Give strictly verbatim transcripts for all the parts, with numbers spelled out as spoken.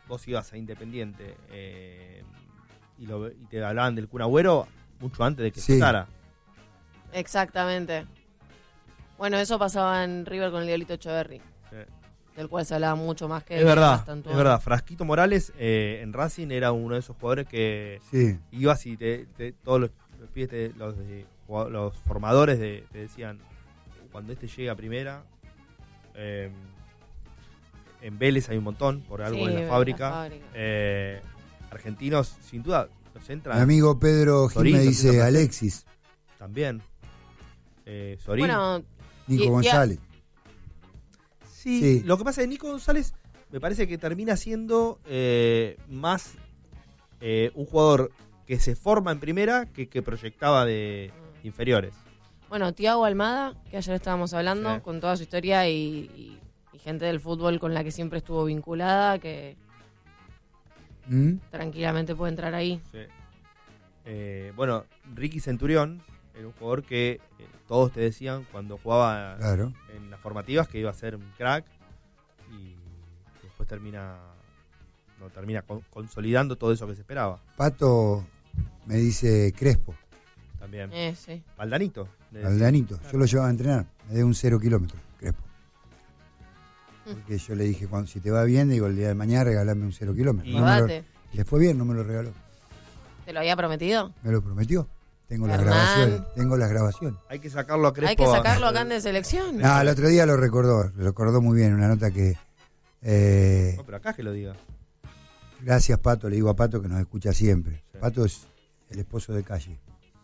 vos ibas a Independiente eh, y, lo, y te hablaban del Kun Agüero mucho antes de que Sí. saltara. Exactamente. Bueno, eso pasaba en River con el Diablito Echeverri, Sí. del cual se hablaba mucho más que Es de verdad, Mastantuono. es verdad. Frasquito Morales eh, en Racing era uno de esos jugadores que Sí. ibas y te, te- todos los, los, pibes te- los, de- los formadores de, te decían, cuando este llegue a primera, eh, en Vélez hay un montón, por algo Sí, en la la fábrica. fábrica. Eh, argentinos, sin duda, los entran. Mi amigo Pedro Gil Sorín, me lo dice siento, Alexis, También. Eh, Sorín. Bueno, Nico Y- y a- González. sí, sí. lo que pasa es que Nico González me parece que termina siendo eh, más eh, un jugador que se forma en primera que que proyectaba de inferiores. bueno, Thiago Almada, que ayer estábamos hablando, Sí. con toda su historia y, y- y gente del fútbol con la que siempre estuvo vinculada, que ¿Mm? tranquilamente puede entrar ahí. Sí. Eh, bueno, Ricky Centurión era un jugador que eh, todos te decían cuando jugaba Claro. en las formativas que iba a ser un crack y después termina no termina con- consolidando todo eso que se esperaba. Pato me dice Crespo, También. Eh, sí. Valdanito. le decía. Aldanito. Yo lo llevaba a entrenar, me dio un cero kilómetro, Crespo. Mm. Porque yo le dije, cuando, si te va bien, digo, el día de mañana regalame un cero kilómetro. Y- No me lo- Jodate. le fue bien, no me lo regaló. ¿Te lo había prometido? Me lo prometió. Tengo las Hernán. grabaciones. Tengo las grabaciones. Hay que sacarlo a Crespo. Hay que sacarlo a- acá en de selección. No, el otro día lo recordó, lo recordó muy bien, una nota que... eh, No, pero acá que lo diga. gracias, Pato, le digo a Pato que nos escucha siempre. Sí. Pato es el esposo de Calle.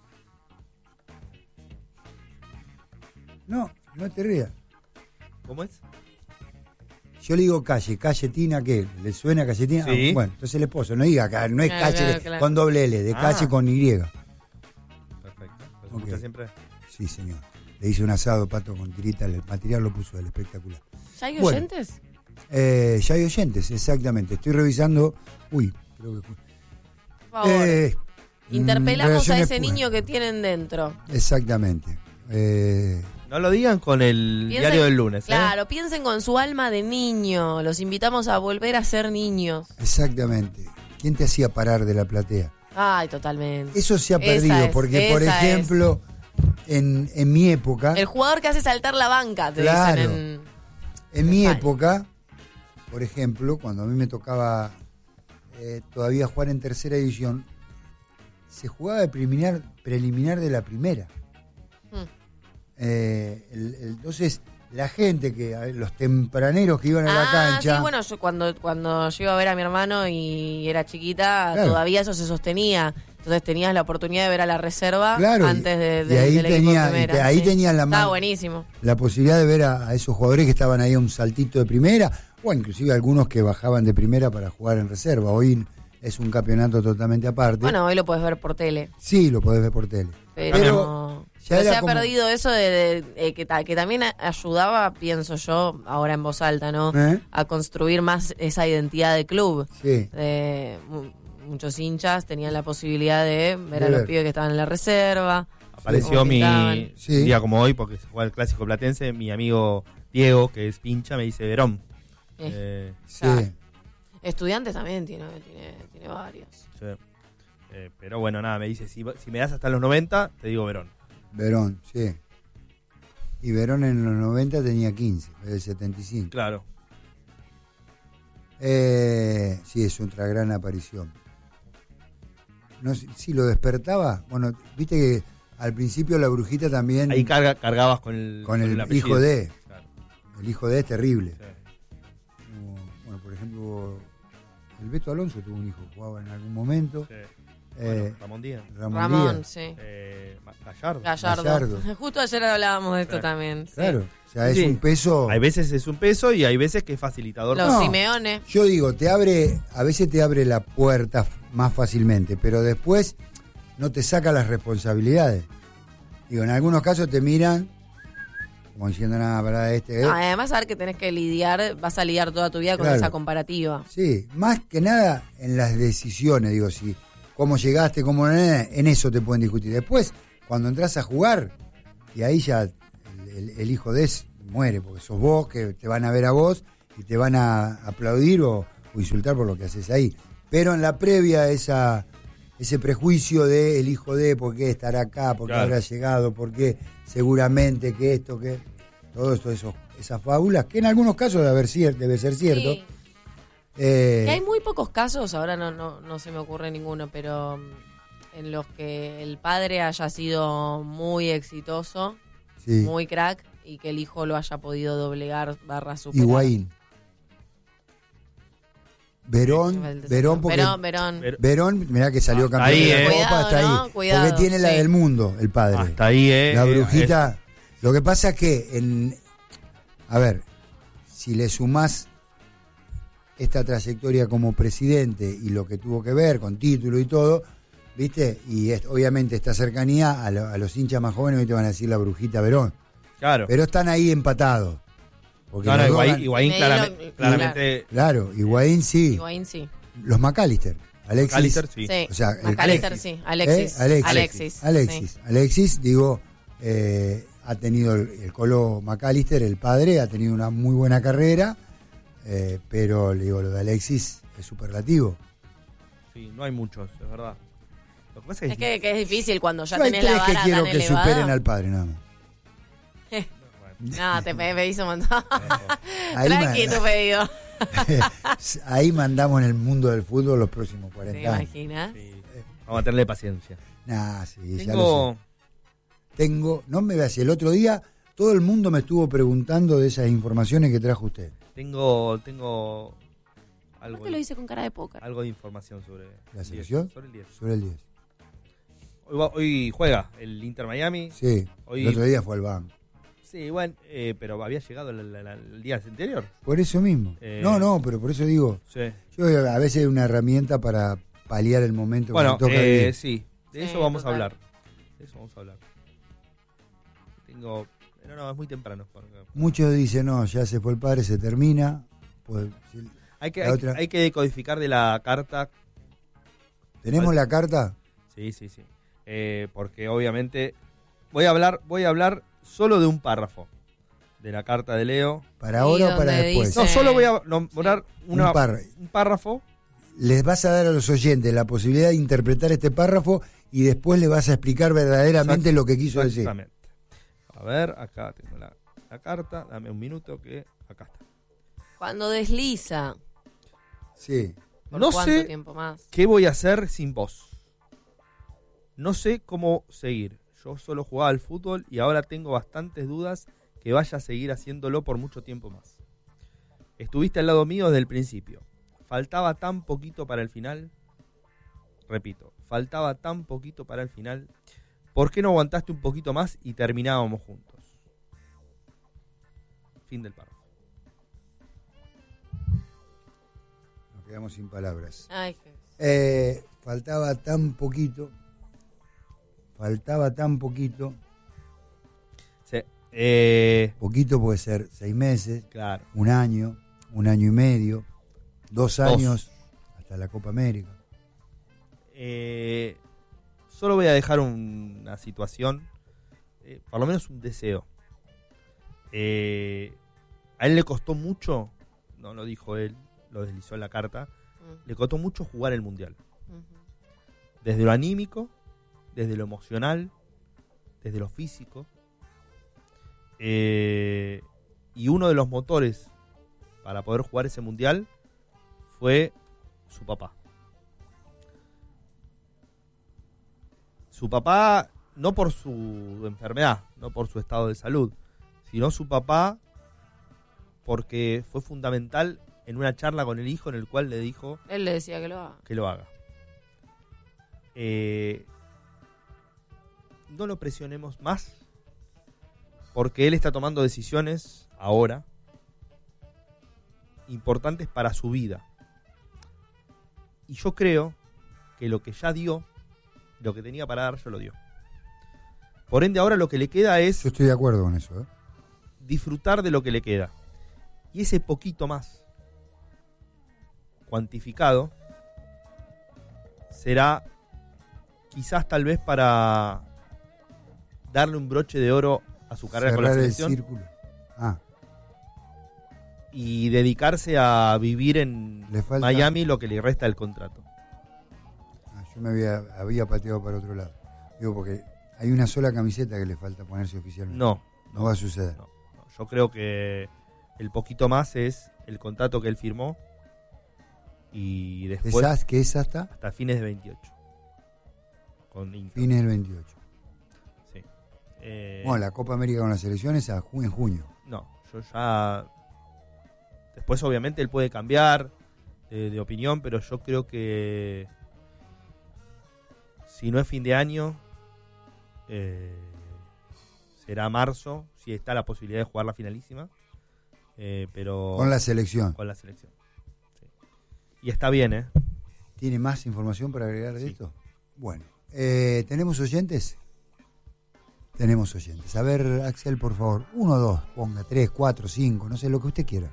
No, no te rías. ¿Cómo es? Yo le digo Calle, Calle Tina, ¿qué? ¿Le suena Calle Tina? Sí. Ah, bueno, entonces el esposo, no diga acá, no es Claro, Calle claro, de- claro. con doble L, de Ah. Calle con Y. Perfecto. ¿Lo Ok. escucha siempre? Sí, señor. Le hice un asado, Pato, con tirita, el material lo puso él, espectacular. ¿Ya hay Bueno. oyentes? Eh, ya hay oyentes, exactamente. Estoy revisando. Uy, creo que. Por favor. Eh, Interpelamos a relaciones ese pu- niño que tienen dentro. Exactamente. Eh, No lo digan con el Piensen- diario del lunes. ¿eh? Claro, piensen con su alma de niño. Los invitamos a volver a ser niños. exactamente. ¿Quién te hacía parar de la platea? Ay, totalmente. Eso se ha Esa perdido, es, porque, por esa ejemplo, en, en mi época, El jugador que hace saltar la banca, te Claro. dicen en... en mi Vale. época, por ejemplo, cuando a mí me tocaba eh, todavía jugar en tercera división, se jugaba de preliminar, preliminar de la primera. Hmm. Eh, el- el- entonces, la gente, que a ver, los tempraneros que iban a la Ah, cancha, sí, bueno, yo cuando, cuando yo iba a ver a mi hermano y era chiquita, Claro. todavía eso se sostenía. Entonces tenías la oportunidad de ver a la reserva Claro, y- antes de, y de- ahí del equipo tenía- primera, y te- ahí sí. tenías la Estaba man- buenísimo. la posibilidad de ver a, a esos jugadores que estaban ahí a un saltito de primera, o inclusive algunos que bajaban de primera para jugar en reserva. Hoy es un campeonato totalmente aparte. Bueno, hoy lo puedes ver por tele. Sí, lo podés ver por tele. Pero, Pero ya pero era se ha como- perdido eso de, de- eh, que, ta- que también a- ayudaba, pienso yo, ahora en voz alta, ¿no? ¿Eh? A construir más esa identidad de club. Sí. De, mu- muchos hinchas tenían la posibilidad de ver De a los ver. pibes que estaban en la reserva. Apareció cómo mi pintaban. Sí. un día como hoy, porque se juega el clásico platense, mi amigo Diego, que es pincha, me dice Verón. Eh, Eh, Sí. Claro. Estudiantes también tiene, tiene, tiene varios. sí. Eh, pero bueno, nada, me dice, si, si me das hasta los noventa, te digo Verón. Verón, sí. Y Verón en los noventa tenía quince, es del setenta y cinco. Claro. Eh, sí, es otra gran aparición. No sé, sí, lo despertaba. Bueno, viste que al principio la brujita también, Ahí carga, cargabas con el, con el, apellido. hijo de, Claro, el hijo de es terrible. sí. Como, bueno, por ejemplo, el Beto Alonso tuvo un hijo, jugaba en algún momento. Sí. Eh, Bueno, Ramón Díaz. Ramón, Ramón, Díaz, sí. Eh, Gallardo. Gallardo. Gallardo. Justo ayer hablábamos de esto Claro. también. sí. claro. O sea, es Sí. un peso. Hay veces es un peso y hay veces que es facilitador. Los No. Simeone. Yo digo, te abre, a veces te abre la puerta f- más fácilmente, pero después no te saca las responsabilidades. Digo, en algunos casos te miran como diciendo nada para este. ¿eh? No, además, saber que tenés que lidiar, vas a lidiar toda tu vida con Claro. esa comparativa. Sí, más que nada en las decisiones, digo, si cómo llegaste, cómo en eso te pueden discutir. Después, cuando entras a jugar, y ahí ya el, el- el hijo de es muere, porque sos vos, que te van a ver a vos y te van a aplaudir o, o insultar por lo que haces ahí. Pero en la previa, esa ese prejuicio de el hijo de, por qué estará acá, por qué Claro. habrá llegado, por qué seguramente que esto, que todo esto, esos, esas fábulas, que en algunos casos debe, haber cier- debe ser cierto. Sí. Eh, Que hay muy pocos casos, ahora no, no, no se me ocurre ninguno, pero mm, en los que el padre haya sido muy exitoso, sí. muy crack, y que el hijo lo haya podido doblegar barra superar. Higuaín. Verón, El desafío. Verón, porque Verón, Verón. Ver- Verón, mirá que salió Hasta campeón ahí, de la eh. Copa, Cuidado, hasta ¿no? ahí. Cuidado, Porque tiene la sí. del mundo, el padre. Hasta ahí, eh. La eh, brujita. Lo que pasa es que, en, a ver, si le sumás esta trayectoria como presidente y lo que tuvo que ver con título y todo, ¿viste? Y es, obviamente esta cercanía a, lo- a los hinchas más jóvenes hoy te van a decir la brujita Verón. es- claro. Pero están ahí empatados. Porque No, no, los dos Higuaín, gan- Higuaín Me claramente, dieron- claramente Claro, Higuaín sí. Higuaín sí. Los McAllister. Alexis. McAllister, sí. Sí. O sea, el- McAllister Alexis. sí. Alexis. ¿Eh? Alexis. Alexis. Alexis, sí. Alexis, digo, eh, ha tenido el, el Colo McAllister, el padre, ha tenido una muy buena carrera, eh, pero le digo, lo de Alexis es superlativo. Sí, no hay muchos, es verdad. Lo que pasa es Es que, que, que es difícil cuando ya Yo hay tenés la tres que vara quiero tan que elevada. superen al padre, nada más. bueno, No, te pe- pedís un montón. Ahí, Tranqui ma- tu pedido. ahí mandamos en el mundo del fútbol los próximos ¿Te cuarenta años. imaginas? sí. Vamos a tenerle paciencia. Nah, sí, ya lo Tengo, sé. Tengo, no me veas, el otro día todo el mundo me estuvo preguntando de esas informaciones que trajo usted. tengo, tengo algo, ¿Por qué lo hice con cara de póker? algo de información sobre ¿La el selección? diez, sobre el diez. Sobre el diez. Hoy, va- hoy juega el Inter Miami. Sí, Hoy- el otro día fue al banco. Sí, bueno, eh, pero había llegado el, el- el día anterior. Por eso mismo. Eh, No, no, pero por eso digo, Sí. yo a veces es una herramienta para paliar el momento Bueno, que me toca eh, vivir. sí, de Sí, eso vamos total. a hablar. De eso vamos a hablar. Tengo. No, no, es muy temprano. porque- Muchos dicen, no, ya se fue el padre, se termina. Pues, si- Hay que, La hay, otra. hay que decodificar de la carta. ¿Tenemos Vale. la carta? Sí, sí, sí. Eh, porque obviamente. Voy a hablar, voy a hablar solo de un párrafo de la carta de Leo. ¿Para Y ahora o para donde después? dice- No, Sí. solo voy a nombrar una, Un par- un párrafo. Les vas a dar a los oyentes la posibilidad de interpretar este párrafo y después le vas a explicar verdaderamente Exact- lo que quiso decir. Exactamente. A ver, acá tengo la, la carta. Dame un minuto que acá está. Cuando desliza. Sí. ¿Por No cuánto sé tiempo más? qué voy a hacer sin vos. No sé cómo seguir. Yo solo jugaba al fútbol y ahora tengo bastantes dudas que vaya a seguir haciéndolo por mucho tiempo más. Estuviste al lado mío desde el principio. Faltaba tan poquito para el final. Repito, faltaba tan poquito para el final. ¿Por qué no aguantaste un poquito más y terminábamos juntos? Fin del párrafo. Nos quedamos sin palabras. Ay, qué- Eh, faltaba tan poquito. Faltaba tan poquito. Sí, eh, Poquito puede ser seis meses, claro. un año, un año y medio, dos Dos. años, hasta la Copa América. Eh, solo voy a dejar un- una situación, eh, por lo menos un deseo. Eh, a él le costó mucho, no lo dijo él, lo deslizó en la carta, Mm, le costó mucho jugar el Mundial. ujú. Desde lo anímico, desde lo emocional, desde lo físico. Eh, y uno de los motores para poder jugar ese Mundial fue su papá. Su papá, no por su enfermedad, no por su estado de salud, sino su papá porque fue fundamental en una charla con el hijo en el cual le dijo Él le decía que lo haga. que lo haga. Eh, no lo presionemos más porque él está tomando decisiones ahora importantes para su vida. Y yo creo que lo que ya dio, lo que tenía para dar, ya lo dio. Por ende, ahora lo que le queda es Yo estoy de acuerdo con eso. ¿eh? disfrutar de lo que le queda. Y ese poquito más cuantificado será quizás tal vez para darle un broche de oro a su carrera con la Cerrar el selección círculo. Ah, y dedicarse a vivir en Le falta- Miami lo que le resta del contrato. Ah, yo me había, había pateado para otro lado. Digo, porque hay una sola camiseta que le falta ponerse oficialmente. No, No va a suceder. no, no. Yo creo que el poquito más es el contrato que él firmó y después ¿Esas que es hasta hasta fines de veintiocho. Con Inter. fines del veintiocho? Sí. Eh, Bueno, la Copa América con las selecciones a ju- en junio. No, yo ya... Después obviamente él puede cambiar de, de opinión, pero yo creo que si no es fin de año, eh, será marzo, si está la posibilidad de jugar la finalísima, eh, pero Con la selección. con la selección. Sí. Y está bien, ¿eh? ¿Tiene más información para agregar de Sí. esto? Bueno, eh, ¿tenemos oyentes? Tenemos oyentes. A ver, Axel, por favor. Uno, dos, ponga, tres, cuatro, cinco, no sé, lo que usted quiera.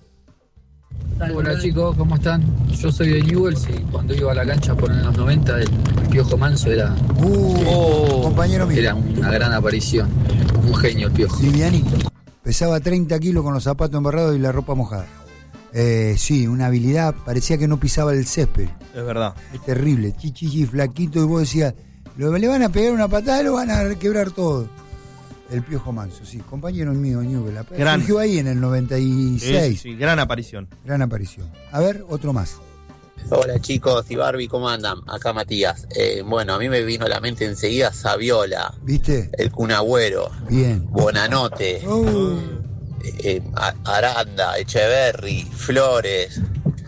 Hola chicos, ¿cómo están? Yo soy de Newell's y cuando iba a la cancha por en los noventa el Piojo Manso era, Uh, Oh. compañero mío. era una gran aparición, un genio el Piojo. Livianito. Pesaba treinta kilos con los zapatos embarrados y la ropa mojada. Eh, sí, una habilidad, parecía que no pisaba el césped. Es verdad. Es terrible, chichichi, flaquito, y vos decías, lo, le van a pegar una patada, lo van a quebrar todo. El Piojo Manso, sí, compañero mío, Newell. Gran. Surgió ahí en el noventa y seis. Sí, sí, gran aparición. Gran aparición. A ver, otro más. Hola chicos y Barbie, ¿cómo andan? Acá Matías. Eh, bueno, a mí me vino a la mente enseguida Saviola, ¿Viste? el Kun Agüero, Bien. Bonanote, Oh, eh, A- Aranda, Echeverry, Flores,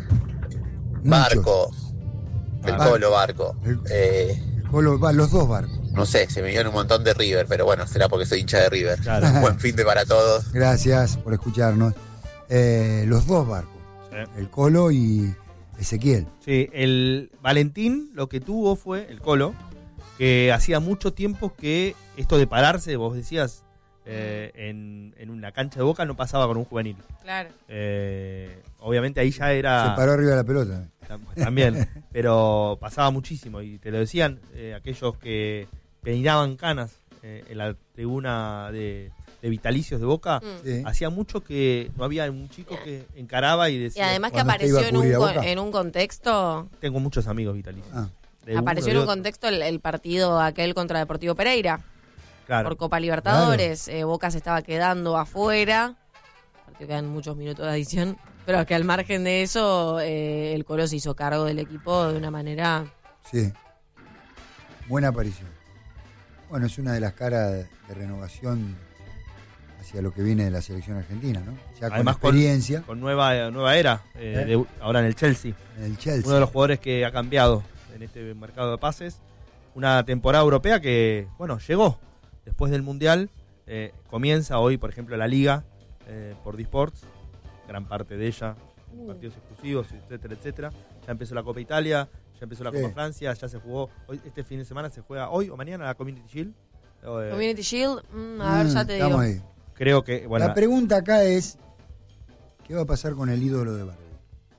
Barco, el Barco. Colo Barco. El- Eh, Colo- va, los dos barcos. no sé, se me dieron un montón de River, pero bueno, será porque soy hincha de River. Claro. Un buen fin de para todos. Gracias por escucharnos. Eh, los dos barcos. Sí. El Colo y Ezequiel. Sí, el Valentín lo que tuvo fue, el Colo, que hacía mucho tiempo que esto de pararse, vos decías, eh, en, en una cancha de Boca no pasaba con un juvenil. Claro. Eh, obviamente ahí ya era... Se paró arriba de la pelota. tam- También, pero pasaba muchísimo y te lo decían eh, aquellos que peinaban canas eh, en la tribuna de, de vitalicios de Boca. Mm. Sí. Hacía mucho que no había un chico que encaraba y Y decía, además que Cuando te iba apareció a en un, cubrir a con- Boca. en un contexto, tengo muchos amigos vitalicios. Ah, De uno, apareció de en un otro. contexto el, el partido aquel contra Deportivo Pereira Claro. por Copa Libertadores. Eh, Boca se estaba quedando afuera. Partido quedan muchos minutos de adición. Pero que al margen de eso, eh, el Colo se hizo cargo del equipo de una manera. sí. Buena aparición. Bueno, es una de las caras de, de renovación hacia lo que viene de la selección argentina, ¿no? Ya Además, con experiencia Con nueva, nueva era, eh, ¿Eh? de- ahora en el Chelsea. en el Chelsea. Uno de los jugadores que ha cambiado en este mercado de pases. Una temporada europea que, bueno, llegó después del Mundial. Eh, comienza hoy, por ejemplo, la Liga eh, por D-Sports. Gran parte de ella, partidos exclusivos, etcétera, etcétera. Ya empezó la Copa Italia, ya empezó la Sí. Copa Francia, ya se jugó. Hoy, este fin de semana se juega hoy o mañana la Community Shield. Eh, Community Shield, mm, a ver, Mm, ya te estamos digo. ahí. creo que, bueno, La pregunta acá es, ¿qué va a pasar con el ídolo de Barbie?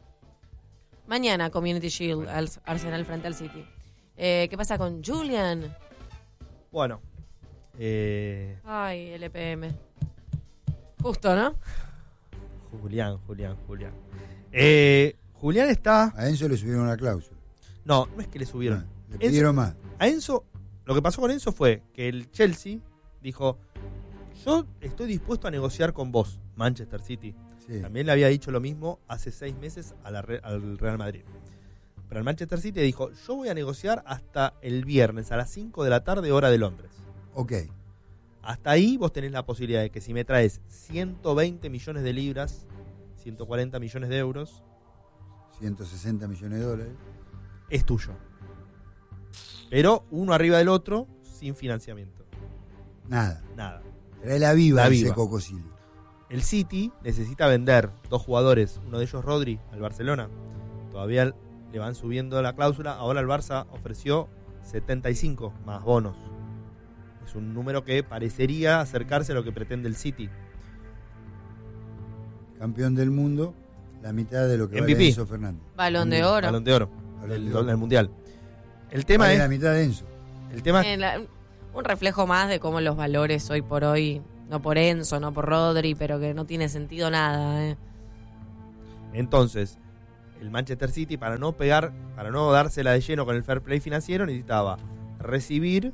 Mañana Community Shield, al Arsenal frente al City. Eh, ¿Qué pasa con Julian? bueno. Eh, Ay, L P M. Justo, ¿no? Julián, Julián, Julián. Eh, Julián está... A Enzo le subieron la cláusula. No, no es que le subieron. Ah, le Enzo- pidieron más. A Enzo, lo que pasó con Enzo fue que el Chelsea dijo, yo estoy dispuesto a negociar con vos, Manchester City. Sí. También le había dicho lo mismo hace seis meses a la Re- al Real Madrid. Pero el Manchester City dijo, yo voy a negociar hasta el viernes a las cinco de la tarde, hora de Londres. Ok. Hasta ahí vos tenés la posibilidad de que si me traes ciento veinte millones de libras, ciento cuarenta millones de euros, ciento sesenta millones de dólares. es tuyo. Pero uno arriba del otro, sin financiamiento. Nada. Nada. Trae la viva, La dice viva. Coco Silly. El City necesita vender dos jugadores, uno de ellos Rodri, al Barcelona. Todavía le van subiendo la cláusula. Ahora el Barça ofreció setenta y cinco más bonos. Es un número que parecería acercarse a lo que pretende el City. Campeón del mundo, la mitad de lo que M V P. vale Enzo Fernández. Balón de oro. Balón de oro Balón del, de oro. del Mundial. El tema Vale es... la mitad de Enzo. El tema Eh, la- un reflejo más de cómo los valores hoy por hoy, no por Enzo, no por Rodri, pero que no tiene sentido nada. eh. Entonces, el Manchester City, para no pegar, para no dársela de lleno con el fair play financiero, necesitaba recibir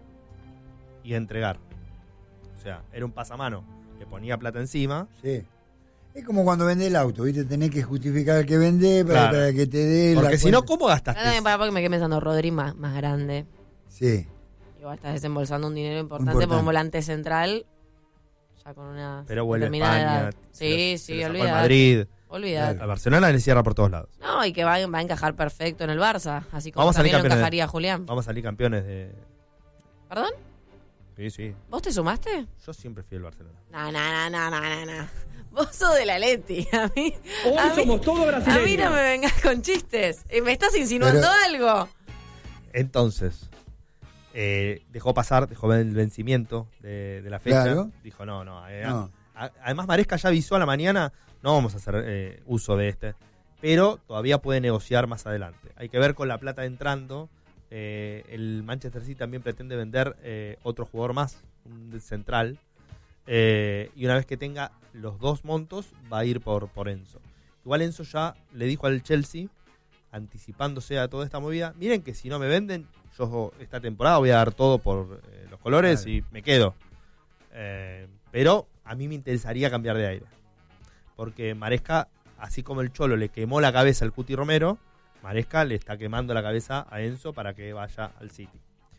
y entregar. O sea, era un pasamano. Le ponía plata encima. Sí. Es como cuando vendés el auto, ¿viste? Tenés que justificar el que vendés para, Claro. para que te dé la Porque si no, cuenta. ¿cómo gastaste? Ahora también para porque me quedé pensando, Rodri más, más grande. Sí. Igual estás desembolsando un dinero importante, Importante. por un volante central. Ya con una Pero vuelve a determinada España. edad. Sí, se sí, le sacó al olvidate. Madrid. Olvidate. A Barcelona le cierra por todos lados. No, y que va, va a encajar perfecto en el Barça. Así como Vamos a salir también lo campeones. encajaría Julián. Vamos a salir campeones de... ¿Perdón? Sí, sí. ¿Vos te sumaste? Yo siempre fui al Barcelona. No, no, no, no, no, no, no. Vos sos de la Leti. A mí, Hoy a mí- somos todos a brasileños. mí no me vengas con chistes. Eh, ¿Me estás insinuando Pero- algo? Entonces, eh, dejó pasar, dejó ver el vencimiento de, de la fecha. Claro. Dijo, no, no. eh, No. a- además, Maresca ya avisó a la mañana, no vamos a hacer eh, uso de este. Pero todavía puede negociar más adelante. Hay que ver con la plata entrando. Eh, el Manchester City también pretende vender eh, otro jugador más, un central. Eh, y una vez que tenga los dos montos, va a ir por, por Enzo. Igual Enzo ya le dijo al Chelsea, anticipándose a toda esta movida, miren que si no me venden, yo esta temporada voy a dar todo por eh, los colores Claro. y me quedo. Eh, pero a mí me interesaría cambiar de aire. Porque Maresca, así como el Cholo le quemó la cabeza al Cuti Romero, Maresca le está quemando la cabeza a Enzo para que vaya al City.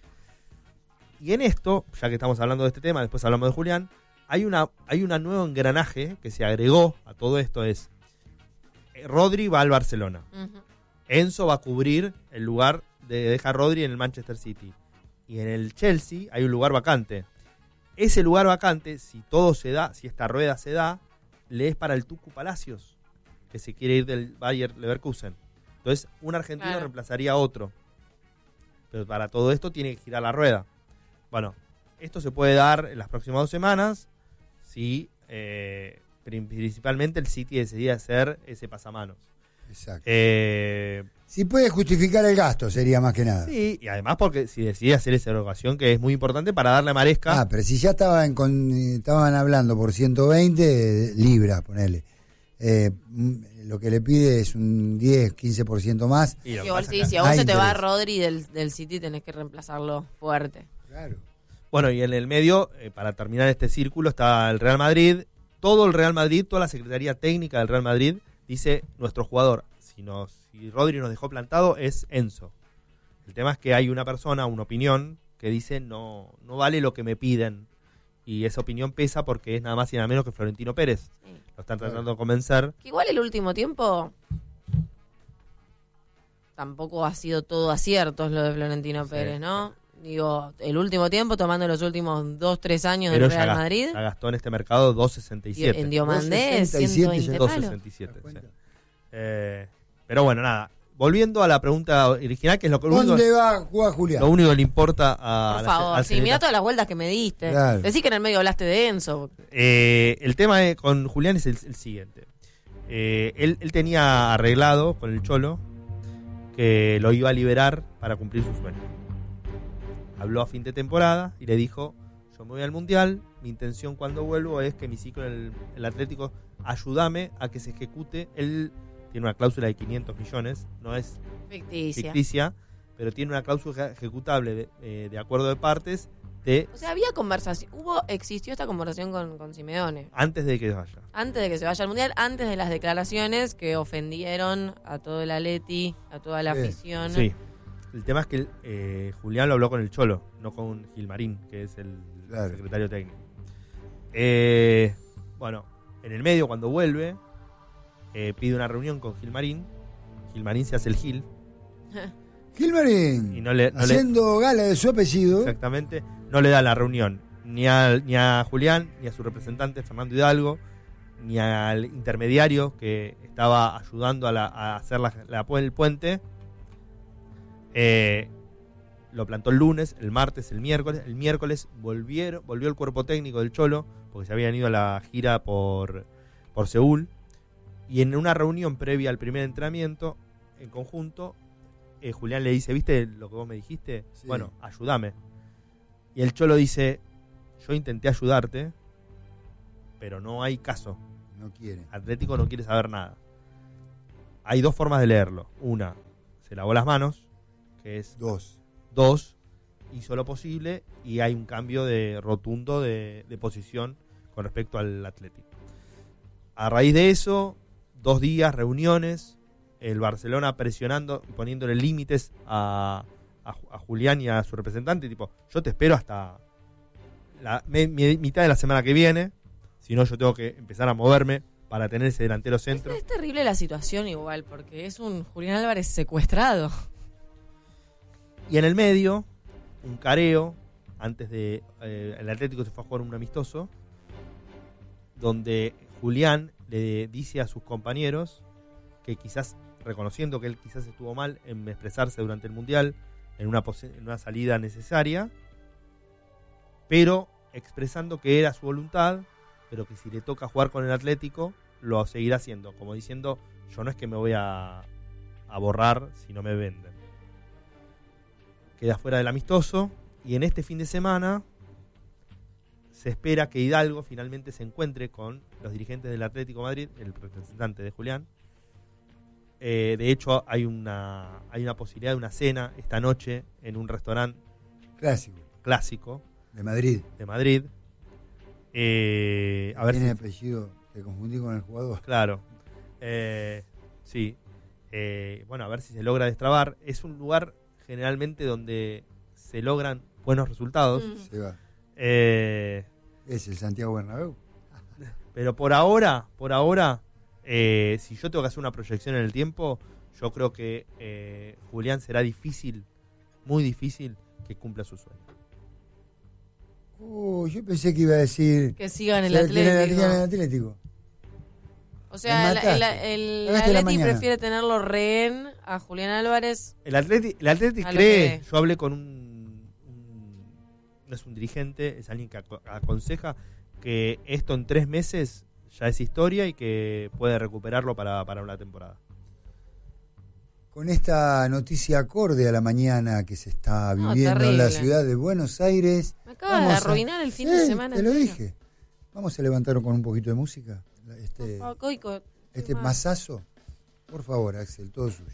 Y en esto, ya que estamos hablando de este tema, después hablamos de Julián, hay una hay un nuevo engranaje que se agregó a todo esto, es eh, Rodri va al Barcelona. Ujú. Enzo va a cubrir el lugar de deja Rodri en el Manchester City. Y en el Chelsea hay un lugar vacante. Ese lugar vacante, si todo se da, si esta rueda se da, le es para el Tucu Palacios, que se quiere ir del Bayer Leverkusen. Entonces, un argentino Claro. reemplazaría a otro. Pero para todo esto tiene que girar la rueda. Bueno, esto se puede dar en las próximas dos semanas si eh, principalmente el City decidía hacer ese pasamanos. Exacto. Eh, Si puede justificar el gasto, sería más que nada. sí, y además porque si decide hacer esa erogación, que es muy importante para darle a Maresca. Ah, pero si ya estaban, con, estaban hablando por ciento veinte libras, ponele. Eh, mm, lo que le pide es un diez, quince por ciento más. y lo que Igual pasa sí, acá- si a vos hay se te va interés. Rodri del, del City tenés que reemplazarlo fuerte. Claro. Bueno, y en el medio, eh, para terminar este círculo, está el Real Madrid. Todo el Real Madrid, toda la Secretaría Técnica del Real Madrid dice, nuestro jugador, si, nos, si Rodri nos dejó plantado, es Enzo. El tema es que hay una persona, una opinión, que dice, no, no vale lo que me piden. Y esa opinión pesa porque es nada más y nada menos que Florentino Pérez. Sí. Lo están tratando de convencer. Que igual el último tiempo tampoco ha sido todo aciertos lo de Florentino Sí, Pérez, ¿no? Digo, el último tiempo, tomando los últimos dos, tres años Pero del ya, Real gastó, Madrid, ya gastó en este mercado dos sesenta y siete. en Diomandé, dos sesenta y siete ciento veinte ya. palos. dos sesenta y siete, ¿Te das sí. cuenta? Eh, pero bueno, nada. Volviendo a la pregunta original, que es lo, que, lo, único, ¿Dónde va a jugar Julián? lo único que le importa a Por la- favor, al sí, mira secretario. todas las vueltas que me diste. Claro. Decí que en el medio hablaste de Enzo. Eh, el tema de- con Julián es el, el siguiente. Eh, él, él tenía arreglado con el Cholo que lo iba a liberar para cumplir su sueño. Habló a fin de temporada y le dijo, yo me voy al Mundial, mi intención cuando vuelvo es que mi ciclo en el, el Atlético, ayúdame a que se ejecute. Él tiene una cláusula de quinientos millones, no es Ficticia. ficticia, pero tiene una cláusula ejecutable de, eh, de acuerdo de partes de O sea, había conversación, hubo, existió esta conversación con, con Simeone. antes de que vaya. Antes de que se vaya al Mundial, antes de las declaraciones que ofendieron a todo el Atleti, a toda la Sí. afición. Sí. El tema es que eh, Julián lo habló con el Cholo, no con Gilmarín, que es el Claro. secretario técnico. Eh, bueno, en el medio, cuando vuelve, eh, pide una reunión con Gilmarín. Gilmarín se hace el Gil. Gilmarín, Y no le- no le- haciendo gala de su apellido. Exactamente. No le da la reunión ni a, ni a Julián, ni a su representante Fernando Hidalgo, ni al intermediario que estaba ayudando a, la- a hacer la, la pu- el puente. Eh, lo plantó el lunes, el martes, el miércoles. El miércoles volvieron, volvió el cuerpo técnico del Cholo, porque se habían ido a la gira por, por Seúl. Y en una reunión previa al primer entrenamiento, en conjunto, eh, Julián le dice, ¿viste lo que vos me dijiste? Sí. Bueno, ayúdame. Y el Cholo dice, yo intenté ayudarte, pero no hay caso. No quiere. Atlético no quiere saber nada. hay dos formas de leerlo. Una, se lavó las manos, que es Dos. dos, hizo lo posible y hay un cambio de rotundo de, de posición con respecto al Atlético. A raíz de eso, dos días, reuniones, el Barcelona presionando y poniéndole límites a, a, a Julián y a su representante, tipo, yo te espero hasta la me, mi, mitad de la semana que viene, si no yo tengo que empezar a moverme para tener ese delantero centro. Es, es terrible la situación igual, porque es un Julián Álvarez secuestrado. Y en el medio, un careo, antes de eh, el Atlético se fue a jugar un amistoso, donde Julián le dice a sus compañeros que quizás, reconociendo que él quizás estuvo mal en expresarse durante el Mundial, en una, en una salida necesaria, pero expresando que era su voluntad, pero que si le toca jugar con el Atlético, lo seguirá haciendo, como diciendo, yo no es que me voy a, a borrar si no me venden. Queda fuera del amistoso, y en este fin de semana se espera que Hidalgo finalmente se encuentre con los dirigentes del Atlético de Madrid, el representante de Julián. Eh, de hecho, hay una, hay una posibilidad de una cena esta noche en un restaurante Clásico. clásico De Madrid. de Madrid. Eh, a ver Tiene si, apellido, te confundí con el jugador. claro. Eh, sí. Eh, bueno, a ver si se logra destrabar. Es un lugar generalmente donde se logran buenos resultados. Mm. Se va. Eh, Es el Santiago Bernabéu. pero por ahora, por ahora, eh, si yo tengo que hacer una proyección en el tiempo, yo creo que eh, Julián será difícil, muy difícil, que cumpla su sueño. Oh, yo pensé que iba a decir... Que siga en el ¿sabes quién era- Atlético. quién era el Atlético? O sea, Me el, el, mataste. el Cagaste la Atleti mañana. prefiere tenerlo rehén a Julián Álvarez. El Atleti, el Atleti A lo cree, que- yo hablé con un, un- no es un dirigente, es alguien que aco- aconseja que esto en tres meses ya es historia y que puede recuperarlo para, para una temporada. Con esta noticia acorde a la mañana que se está No, viviendo en la terrible. ciudad de Buenos Aires. Me acaba de vamos a- arruinar el fin Sí, de semana. te lo entero. dije. Vamos a levantarlo con un poquito de música. Este, Por favor, Coico, este más. masazo. Por favor, Axel, todo suyo.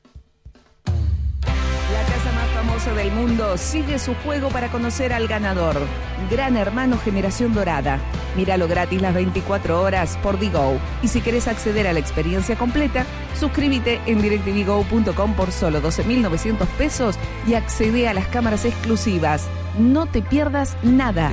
La casa más famosa del mundo sigue su juego para conocer al ganador. Gran Hermano Generación Dorada. Míralo gratis las veinticuatro horas por Digo. Y si querés acceder a la experiencia completa, suscríbete en directv go punto com por solo doce mil novecientos pesos y accede a las cámaras exclusivas. No te pierdas nada.